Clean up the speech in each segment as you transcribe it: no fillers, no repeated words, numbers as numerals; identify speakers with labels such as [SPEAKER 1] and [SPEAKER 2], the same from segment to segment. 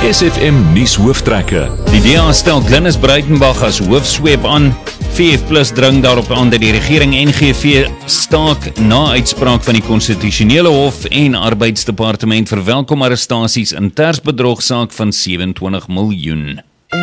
[SPEAKER 1] SFM nuus hooftrekke.
[SPEAKER 2] Die DA stel Glynis Breitenbach as hoofsweep aan. VF+ dring daarop aan dat die regering NGV staak na uitspraak van die Konstitusionele Hof en Arbeidsdepartement verwelkom arrestasies in tersbedrogsaak van 27 miljoen.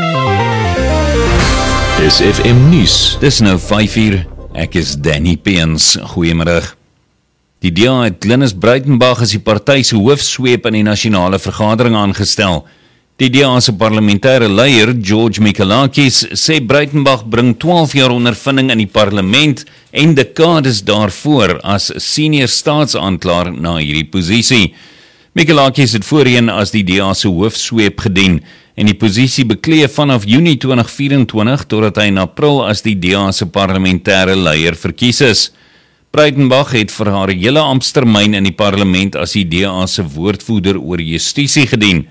[SPEAKER 1] SFM nuus.
[SPEAKER 2] Dis nou 5:00. Ek is Danny Peens. Goeiemiddag. Die DA het Glynis Breitenbach as die party se hoofsweep in die nasionale vergadering aangestel. Die DA se parlementêre leier, George Mikalakis, sê Breitenbach bring 12 jaar ondervinding in die parlement en dekades daarvoor as senior staatsaanklaer na hierdie posisie. Mikalakis het voorheen as die DA se hoofsweep gedien en die posisie bekleë vanaf Junie 2024 totdat hy in April as die DA se parlementêre leier verkies is. Breitenbach het vir haar hele amptetermyn in die parlement as die DA se woordvoerder oor justisie gedien.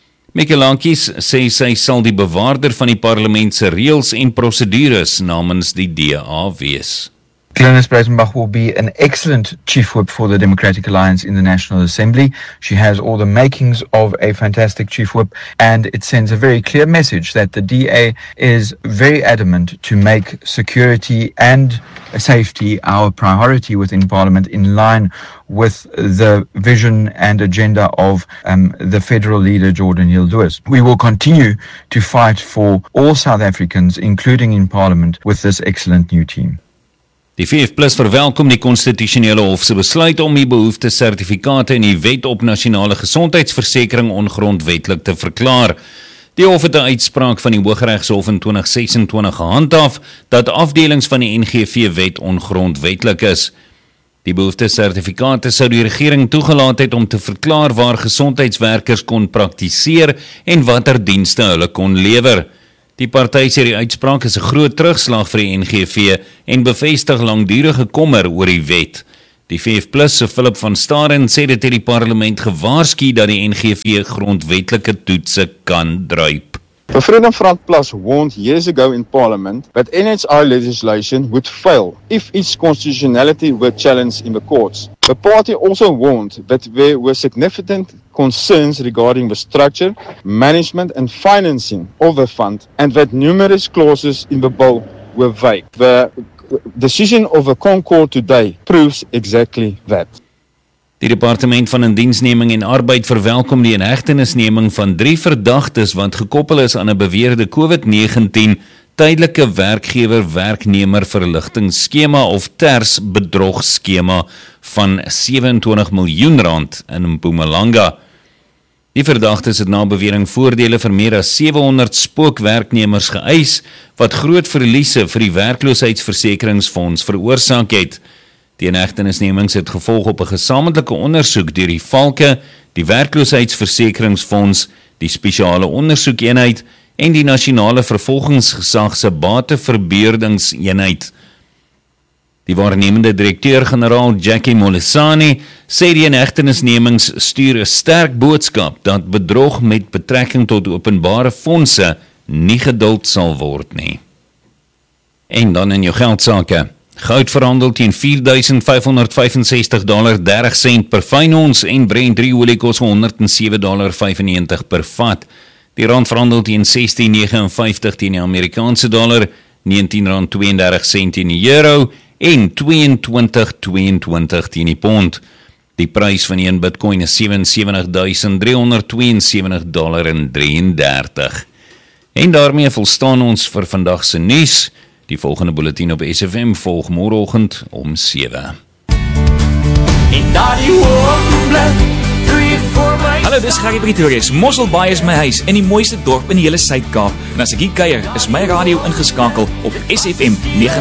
[SPEAKER 2] Mikalakis sê sy sal die bewaarder van die parlement se reëls en prosedures namens die DA wees.
[SPEAKER 3] Glynis Breitenbach will be an excellent chief whip for the Democratic Alliance in the National Assembly. She has all the makings of a fantastic chief whip, and it sends a very clear message that the DA is very adamant to make security and safety our priority within Parliament, in line with the vision and agenda of the federal leader, Jordan Hill-Lewis. We will continue to fight for all South Africans, including in Parliament, with this excellent new team.
[SPEAKER 2] Die VF+ verwelkom die Konstitusionele Hof se besluit om die behoefte sertifikate in die Wet op Nasionale Gesondheidsversekering ongrondwetlik te verklaar. Die hof het 'n uitspraak van die Hooggeregshof in 2026 gehandhaaf dat afdelings van die NGV-wet ongrondwetlik is. Die behoefte sertifikate sou die regering toegelaat het om te verklaar waar gesondheidswerkers kon praktiseer en watter dienste hulle kon lewer. Die party sê die uitspraak is 'n groot terugslag vir die NGV en bevestig langdurige kommer oor die wet. Die VF+ se Philip van Staden sê dit het die parlement gewaarsku dat die NGV grondwetlike toetse kan druip.
[SPEAKER 4] The Freedom Front Plus warned years ago in Parliament that NHI legislation would fail if its constitutionality were challenged in the courts. The party also warned that there were significant concerns regarding the structure, management and financing of the fund, and that numerous clauses in the bill were vague. The decision of the Concord today proves exactly that.
[SPEAKER 2] Die Departement van Indiensneming en Arbeid verwelkom die inhegtenisneming van 3 verdagtes wat gekoppel is aan 'n beweerde COVID-19 tydelike werkgewer-werknemer verligtingskema of TERS bedrogskema van 27 miljoen rand in Mpumalanga. Die verdagtes het na bewering voordele vir meer as 700 spookwerknemers geëis wat groot verliese vir die werkloosheidsversekeringsfonds veroorsaak het. Die inhegtenisnemings het gevolg op 'n gesamentlike ondersoek deur die Valke, die werkloosheidsversekeringsfonds, die spesiale ondersoekeenheid en die nasionale vervolgingsgesag se bateverbeurdingseenheid. Die waarnemende direkteur-generaal Jackie Molisani sê die inhegtenisnemings stuur 'n sterk boodskap dat bedrog met betrekking tot openbare fondse nie geduld sal word nie. En dan in jou geldsake. Goud verhandel teen $4,565.30 per fyn ons en Brent olie kos $107.95 per vat. Die rand verhandel teen 16,59 teen die Amerikaanse dollar, R19.32 teen die euro en 22,22 teen die pond. Die prys van een Bitcoin is $77,372.33. En daarmee volstaan ons vir vandag se nuus. Die volgende bulletin op SFM volg môreoggend om 7.
[SPEAKER 5] Hallo, dis Gary Pretorius. Mosselbaai is my huis in die mooiste dorp in die hele Suid-Kaap. En as ek hier kuier, is my radio ingeskakel op SFM 9.